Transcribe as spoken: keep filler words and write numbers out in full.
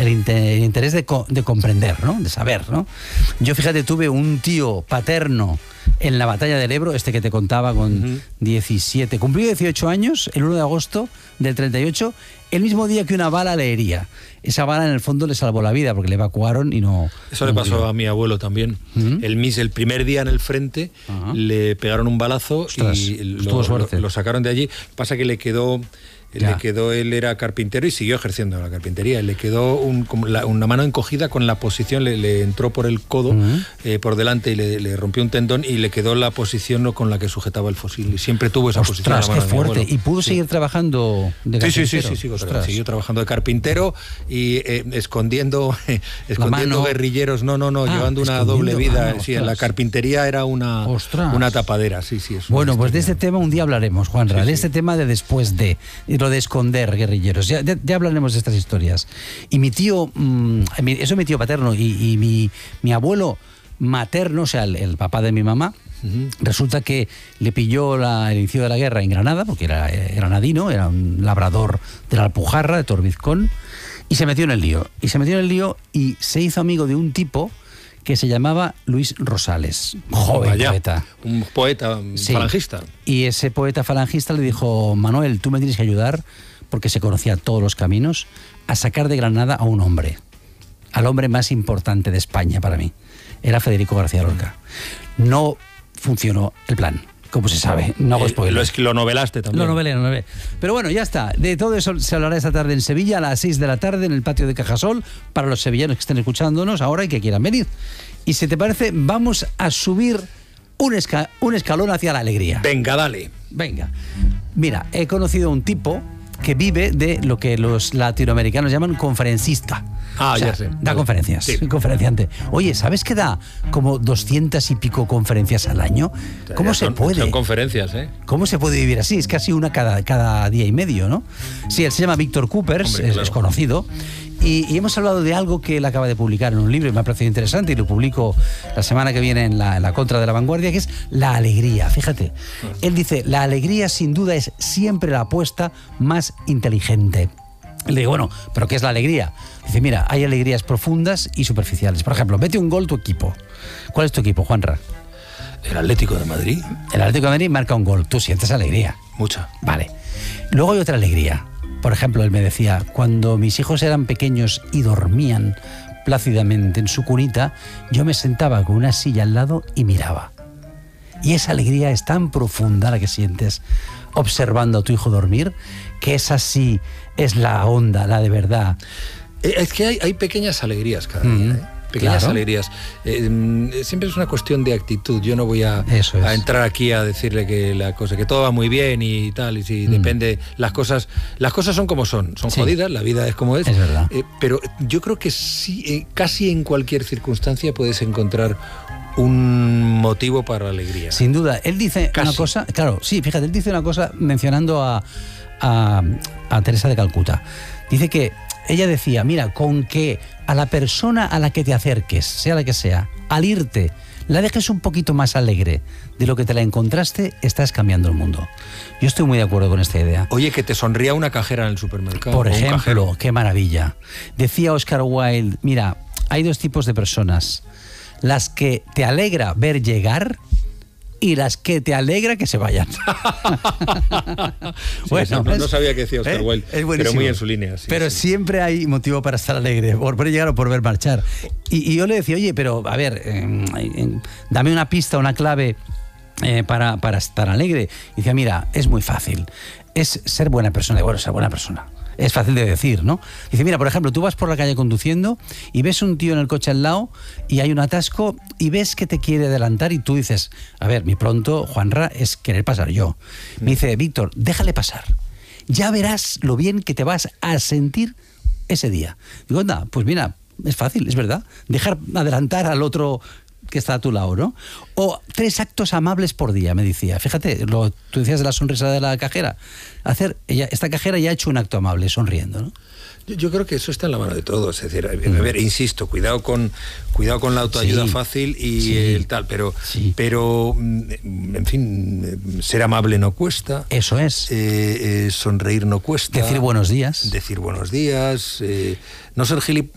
el, inter, el interés de, co, de comprender, ¿no? De saber, ¿no? Yo, fíjate, tuve un tío paterno en la batalla del Ebro, este que te contaba, con uh-huh. diecisiete, cumplió dieciocho años, el uno de agosto del treinta y ocho, el mismo día que una bala le hería. Esa bala en el fondo le salvó la vida porque le evacuaron y no... Eso no le pasó murió. a mi abuelo también. Uh-huh. El, mis, el primer día en el frente uh-huh. le pegaron un balazo. Ostras, y lo, lo, lo sacaron de allí. Pasa que le quedó... Ya. Le quedó, él era carpintero y siguió ejerciendo la carpintería. Le quedó un, la, una mano encogida con la posición, le, le entró por el codo, uh-huh. eh, por delante y le, le rompió un tendón y le quedó la posición con la que sujetaba el fusil. Y siempre tuvo esa Ostras, posición. Ostras, qué fuerte. ¿Y pudo sí. seguir trabajando de carpintero? Sí, sí, sí, sí, sí tra- siguió trabajando de carpintero y eh, escondiendo, eh, escondiendo guerrilleros. No, no, no, ah, llevando una doble vida. Ah, sí, en la carpintería era una, una tapadera. Sí, sí, es bueno, pues de este tema un día hablaremos, Juanra, sí, de sí. este tema de después de... lo de esconder guerrilleros, ya, ya, ya hablaremos de estas historias. Y mi tío, mmm, eso es mi tío paterno, y, y mi, mi abuelo materno, o sea, el, el papá de mi mamá, uh-huh. resulta que le pilló la, el inicio de la guerra en Granada, porque era eh, granadino, era un labrador de la Alpujarra, de Torbizcón, y se metió en el lío. Y se metió en el lío y se hizo amigo de un tipo que se llamaba Luis Rosales, joven Vaya, poeta. Un poeta sí. falangista. Y ese poeta falangista le dijo: Manuel, tú me tienes que ayudar, porque se conocía todos los caminos, a sacar de Granada a un hombre, al hombre más importante de España para mí. Era Federico García Lorca. No funcionó el plan, como se sabe. No hago spoiler. Lo, es que lo novelaste también. Lo novelé, lo novelé. Pero bueno, ya está. De todo eso se hablará esta tarde en Sevilla, a las seis de la tarde, en el patio de Cajasol, para los sevillanos que estén escuchándonos ahora y que quieran venir. Y si te parece, vamos a subir un, esca- un escalón hacia la alegría. Venga, dale. Venga. Mira, he conocido a un tipo que vive de lo que los latinoamericanos llaman conferencista. Ah, o sea, ya sé. Da vale. conferencias, sí. conferenciante. Oye, ¿sabes que da como doscientas y pico conferencias al año? ¿Cómo son, se puede? Son conferencias, ¿eh? ¿Cómo se puede vivir así? Es casi una cada, cada día y medio, ¿no? Sí, él se llama Víctor Coopers, Hombre, es, claro. es conocido. Y, y hemos hablado de algo que él acaba de publicar en un libro y me ha parecido interesante y lo publico la semana que viene en la, en la Contra de la Vanguardia, que es la alegría. Fíjate, él dice, la alegría sin duda es siempre la apuesta más inteligente. Le digo, bueno, ¿pero qué es la alegría? Dice, mira, hay alegrías profundas y superficiales. Por ejemplo, mete un gol tu equipo. ¿Cuál es tu equipo, Juanra? El Atlético de Madrid. El Atlético de Madrid marca un gol. Tú sientes alegría. Mucha. Vale. Luego hay otra alegría. Por ejemplo, él me decía, cuando mis hijos eran pequeños y dormían plácidamente en su cunita, yo me sentaba con una silla al lado y miraba. Y esa alegría es tan profunda la que sientes observando a tu hijo dormir, que esa sí es la onda, la de verdad. Es que hay, hay pequeñas alegrías cada día, mm, ¿eh? Pequeñas claro. alegrías. Eh, siempre es una cuestión de actitud. Yo no voy a, a entrar aquí a decirle que la cosa, que todo va muy bien y tal, y si mm. depende, las cosas, las cosas son como son, son sí. jodidas, la vida es como es. Es verdad. Eh, pero yo creo que sí, eh, casi en cualquier circunstancia puedes encontrar un motivo para la alegría. Sin duda. Él dice casi. una cosa, claro, sí, fíjate, él dice una cosa mencionando a, a, a Teresa de Calcuta. Dice que ella decía, mira, con que a la persona a la que te acerques, sea la que sea, al irte, la dejes un poquito más alegre de lo que te la encontraste, estás cambiando el mundo. Yo estoy muy de acuerdo con esta idea. Oye, que te sonría una cajera en el supermercado. Por ejemplo, qué maravilla. Decía Oscar Wilde, mira, hay dos tipos de personas. Las que te alegra ver llegar y las que te alegra que se vayan. sí, bueno, no, no sabía qué decía Oscar ¿eh? Wilde, pero muy en su línea. Sí, pero sí. siempre hay motivo para estar alegre, por ver llegar o por ver marchar. Y, y yo le decía, oye, pero a ver, eh, eh, dame una pista, una clave eh, para, para estar alegre. Y decía, mira, es muy fácil. Es ser buena persona. Y bueno, ser buena persona. Es fácil de decir, ¿no? Dice, mira, por ejemplo, tú vas por la calle conduciendo y ves un tío en el coche al lado y hay un atasco y ves que te quiere adelantar y tú dices, a ver, mi pronto, Juanra, es querer pasar yo. Me dice, Víctor, déjale pasar. Ya verás lo bien que te vas a sentir ese día. Digo, anda, pues mira, es fácil, es verdad. Dejar adelantar al otro que está a tu lado, ¿no? O tres actos amables por día, me decía. Fíjate, lo, tú decías de la sonrisa de la cajera. Hacer, ella, esta cajera ya ha hecho un acto amable, sonriendo, ¿no? Yo, yo creo que eso está en la mano de todos. Es decir, a ver, a ver insisto, cuidado con, cuidado con la autoayuda sí, fácil y sí, el tal, pero, sí. pero, en fin, ser amable no cuesta. Eso es. Eh, eh, sonreír no cuesta. Decir buenos días. Decir buenos días. Eh, no ser gilip...